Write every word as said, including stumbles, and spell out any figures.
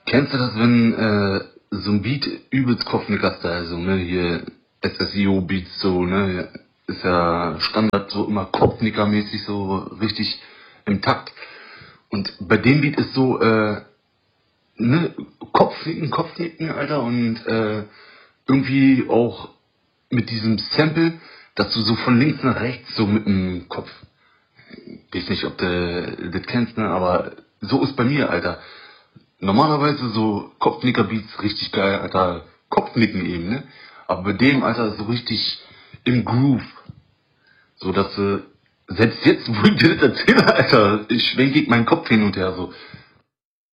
Kennst du das, wenn äh, so ein Beat übelst Kopfnicker-Style, so, ne, hier S S I O-Beats, so, ne, ist ja Standard, so immer Kopfnicker-mäßig, so richtig im Takt. Und bei dem Beat ist so, äh, ne, Kopfnicken, Kopfnicken, Alter, und äh, irgendwie auch mit diesem Sample, dass du so von links nach rechts so mit dem Kopf, ich weiß nicht, ob du das kennst, ne, aber so ist bei mir, Alter. Normalerweise so Kopfnicker-Beats richtig geil, Alter, Kopfnicken eben, ne? Aber bei dem, Alter, so richtig im Groove. So dass, äh, selbst jetzt, wo ich dir das erzähle, Alter, ich schwenke mein Kopf hin und her, so.